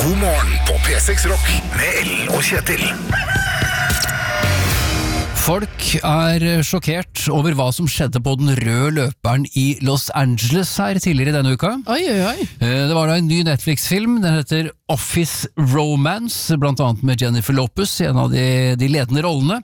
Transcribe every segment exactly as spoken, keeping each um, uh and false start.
God morgen på P seks Rock med Ellen og Kjetil. Folk er sjokkert over hva som skjedde på den røde løperen i Los Angeles her tidligere denne uka. Oi, oi, oi. Det var da en ny Netflix-film, den heter Office Romance, blant annet med Jennifer Lopez, en av de, de ledende rollene,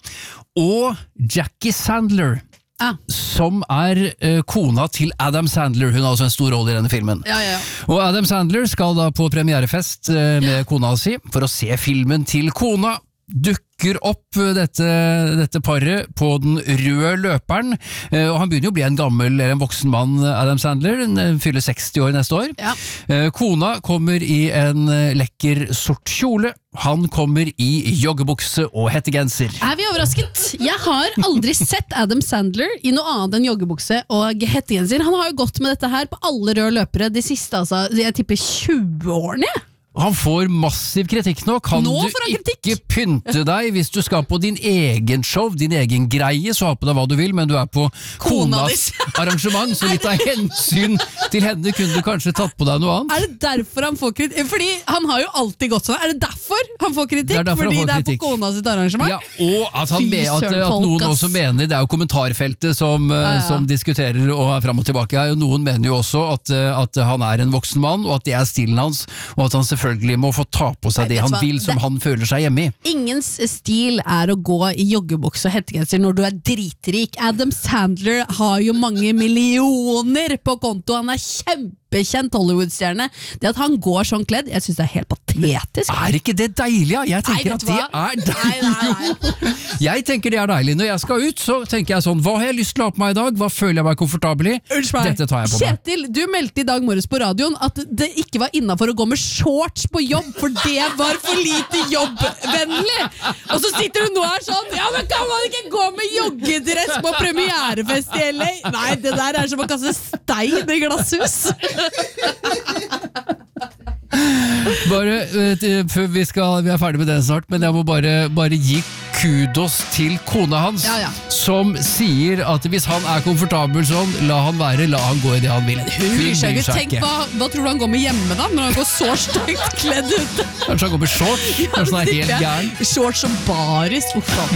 og Jackie Sandler, Ah. som er uh, kona til Adam Sandler. Hun har også en stor rolle i denne filmen. Ja, ja, ja. Og Adam Sandler skal da på premierefest uh, med kona si for å se filmen til kona. Dukker opp dette, dette paret på den røde løperen, uh, og han begynner jo å bli en gammel, eller en voksen mann, Adam Sandler. Han fyller seksti år neste år. Ja. Uh, kona kommer i en lekker sort kjole. Han kommer i joggebukse og hettegenser. Er vi overrasket? Jeg har aldri sett Adam Sandler i noe annet enn joggebukse og hettegenser. Han har jo gått med dette her på alle røde løpere de siste, altså, jeg tipper tjue årene. Han får massiv kritikk nå. Kan nå du ikke pynte deg hvis du skal på din egen show, din egen greie, så ha på deg hva du vil, men du er på Kona konas arrangement, så litt av hensyn til henne kunne du kanskje tatt på deg noe annet. Er det derfor han får kritikk? Fordi han har jo alltid gått sånn. Er det derfor han får kritikk? Det er derfor Fordi han får det er kritikk. på kona sitt arrangement? Ja, og at, han Fy med, at, søren, at folk, noen ass. også mener, det er jo kommentarfeltet som, Ja, ja. som diskuterer og er frem og tilbake her, og noen mener jo også at, at han er en voksen mann, og at det er stilen hans, og at han selvfølgelig må få ta på seg Nei, det vet han du hva? vil, som Det- han føler seg hjemme i. Ingens stil er å gå i joggebukse og hettegenser når du er dritrik. Adam Sandler har jo mange millioner på konto. Han er kjempekjent Hollywood-stjerne. Det at han går sånn kledd, jeg synes det er helt patetisk. Er ikke det deilig? Ja? Jeg tenker Nei, at vet du det hva? er Nei, deilig. nei, nei. Jeg tenker det er deilig. Når jeg skal ut, så tenker jeg sånn, hva har jeg lyst til å ha på meg i dag? Hva føler jeg meg komfortabel i? Unnskyld meg. Dette tar jeg på meg. Kjetil, du meldte i dag morges på radioen at det ikke var innenfor å gå med shorts på jobb, for det var for lite jobbvennlig. Og så sitter du nå her sånn, ja, men kan man ikke gå med joggedress på premierefest i L A? Nei, det der er som å kaste stein i glasshus. Bare, vet du, før vi, skal, vi er ferdig med den snart, men jeg må bare, bare gi kudos til kona hans, Ja, ja. som sier at hvis han er komfortabel sånn, la han være, la han gå i det han vil. Hun bryr seg ikke. Tenk, hva, hva tror du han går med hjemme da, når han går så stygt kledd ute? Kanskje han går med shorts, kanskje han er helt gæren. Shorts som baris, uff da.